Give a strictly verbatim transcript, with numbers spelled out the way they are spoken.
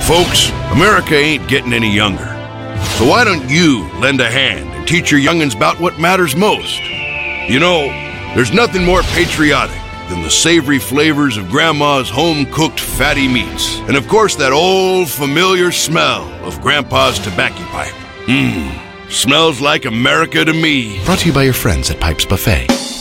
Folks, America ain't getting any younger. So why don't you lend a hand and teach your young'uns about what matters most? You know, there's nothing more patriotic than the savory flavors of Grandma's home-cooked fatty meats. And of course, that old familiar smell of Grandpa's tobacco pipe. Mmm, smells like America to me. Brought to you by your friends at Pipes Buffet.